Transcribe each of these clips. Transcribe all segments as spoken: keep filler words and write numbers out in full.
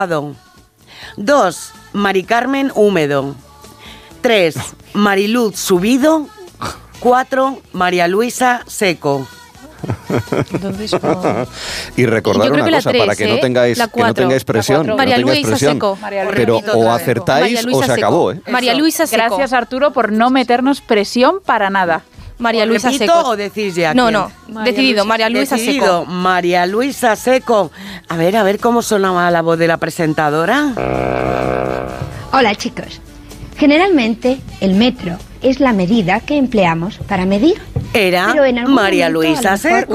dos. Mari Carmen Húmedo. tres. Mariluz Subido. cuatro. María Luisa Seco. Entonces, oh. Y recordar una cosa, tres, para que ¿eh? no tengáis, la que no tengáis presión, que María no tengáis Luisa presión, Seco. pero o acertáis o se Seco. acabó, ¿eh? María Luisa Seco. Gracias, Arturo, por no meternos presión para nada. María Luisa ¿Repito Seco. o decís ya? No, quién? no, María decidido, Luisa- María Luisa Decidido, Seco. María Luisa Seco. A ver, a ver cómo sonaba la voz de la presentadora. Hola chicos. Generalmente el metro es la medida que empleamos para medir. Era Pero en algún María momento, Luisa a lo mejor- Seco.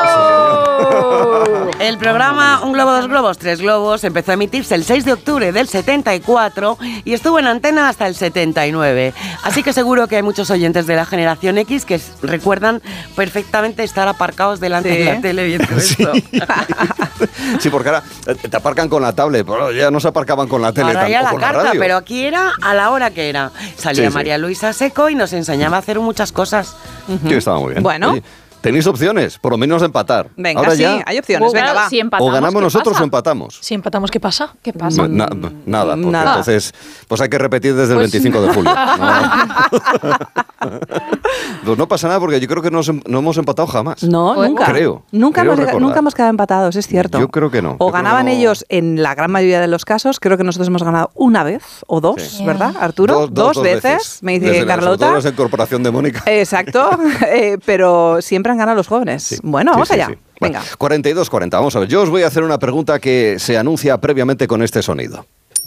¡Wow! El programa Un Globo, Dos Globos, Tres Globos empezó a emitirse el seis de octubre del setenta y cuatro y estuvo en antena hasta el setenta y nueve. Así que seguro que hay muchos oyentes de la generación X que s- recuerdan perfectamente estar aparcados delante Sí. de la tele viendo esto. Sí, porque ahora eh, te aparcan con la tablet, pero ya no se aparcaban con la tele Ahora ya tampoco la con la carta, radio. pero aquí era a la hora que era. Salía Sí, sí. María Luisa Seco y nos enseñaba a hacer muchas cosas. Sí, estaba muy bien. Bueno. Oye, tenéis opciones, por lo menos de empatar. Venga, ahora sí, ya, hay opciones. Venga, Claro, va. si empatamos, o ganamos ¿qué nosotros pasa? o empatamos. Si empatamos, ¿qué pasa? ¿Qué Na- na- nada, porque Nada. entonces pues hay que repetir desde el Pues- veinticinco de julio. No. Pues no pasa nada porque yo creo que no, nos- no hemos empatado jamás. No, Pues- nunca. Creo, Nunca, creo hemos, recordar. nunca hemos quedado empatados, es cierto. Yo creo que no. Yo O creo que ganaban no. ellos en la gran mayoría de los casos. Creo que nosotros hemos ganado una vez o dos, Sí. ¿verdad, Arturo? Dos, dos veces, me dice Desde la- sobre Carlota. todo la incorporación de Mónica. Exacto, eh, pero siempre han ganado los jóvenes. Sí. Bueno, Sí, vamos sí, allá. sí. Venga. Bueno, cuarenta y dos cuarenta, vamos a ver. Yo os voy a hacer una pregunta que se anuncia previamente con este sonido.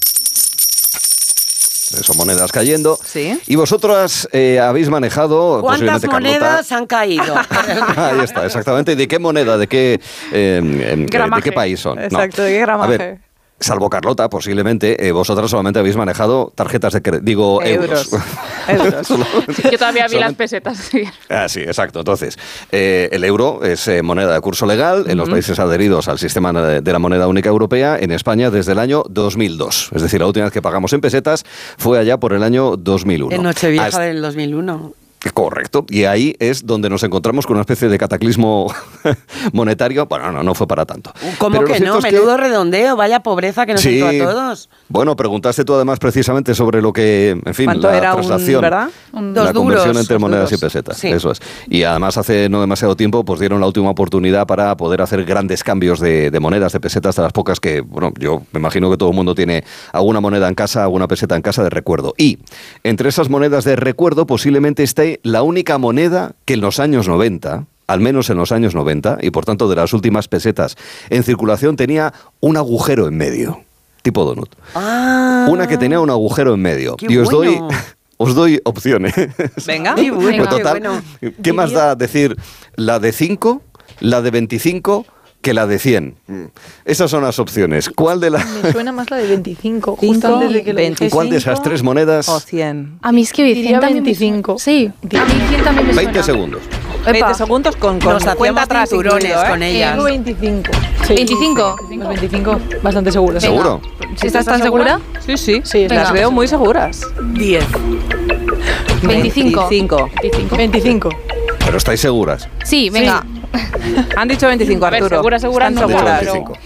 Son monedas cayendo. Sí. Y vosotras eh, habéis manejado... ¿Cuántas posiblemente Carlota. monedas han caído? Ahí está, exactamente. ¿Y de qué moneda? ¿De qué, eh, em, de Gramaje. qué país son? No. Exacto, ¿de qué A gramaje? ver, salvo Carlota, posiblemente, eh, vosotras solamente habéis manejado tarjetas de crédito, digo, euros. Euros. Yo todavía vi las Solamente- pesetas. Sí. Ah, sí, exacto. Entonces, eh, el euro es eh, moneda de curso legal en los países adheridos al sistema de, de la moneda única europea, en España desde el año dos mil dos. Es decir, la última vez que pagamos en pesetas fue allá por el año dos mil uno. En Nochevieja Hasta- del dos mil uno. Correcto. Y ahí es donde nos encontramos con una especie de cataclismo monetario. Bueno, no, no fue para tanto. ¿Cómo Pero lo que cierto no? es que- Menudo redondeo, vaya pobreza que nos Sí. entró a todos. Bueno, preguntaste tú además precisamente sobre lo que, en fin, ¿Cuánto la era un, traslación, verdad? Un- Dos la conversión duros, entre dos monedas duros. y pesetas, Sí. eso es. Y además hace no demasiado tiempo pues dieron la última oportunidad para poder hacer grandes cambios de, de monedas, de pesetas, de las pocas que, bueno, yo me imagino que todo el mundo tiene alguna moneda en casa, alguna peseta en casa de recuerdo. Y entre esas monedas de recuerdo posiblemente esté la única moneda que en los años noventa, al menos en los años noventa, y por tanto de las últimas pesetas en circulación, tenía un agujero en medio, tipo donut. Ah, Una que tenía un agujero en medio. Qué Y os doy, bueno. os doy opciones. Venga. Qué bueno, Pues qué total, bueno. ¿qué más da decir la de cinco, la de veinticinco que la de cien? Esas son las opciones. ¿Cuál de, la, Me suena más la de veinticinco. Cinco, Justo antes de que lo veinticinco. ¿cuál de esas tres monedas? O cien. A mí es que Diría cien también me veinticinco. suena. Sí, a mí cien también me suena. veinte segundos. veinte segundos con, con Nos hacíamos cuenta atrás cinturones incluido, ¿eh? con ellas. Digo veinticinco. ¿veinticinco? Pues veinticinco, bastante seguro. ¿Seguro? ¿Estás tan segura? Sí, sí. Sí, las venga. veo muy seguras. diez. veinticinco. veinticinco. veinticinco. Pero estáis seguras. Sí, venga. Han dicho veinticinco, A ver, Arturo. segura, segura, Están no, De hecho, seguras. pero- veinticinco.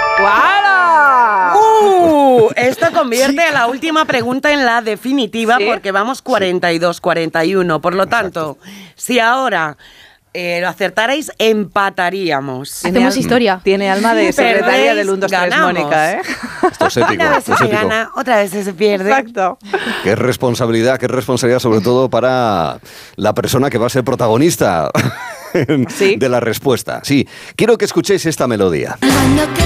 ¡Guala! Uh, esto convierte a la última pregunta en la definitiva ¿Sí? porque vamos cuarenta y dos cuarenta y uno. Por lo tanto, si ahora eh, lo acertarais, empataríamos. Hacemos historia. Tiene alma de Si secretaria perdéis, del uno, dos, tres, ganamos. Mónica, ¿eh? Esto es épico. Una vez esto es se épico. gana, otra vez se pierde. Exacto. Qué responsabilidad, qué responsabilidad sobre todo para la persona que va a ser protagonista Sí. de la respuesta. Sí, quiero que escuchéis esta melodía.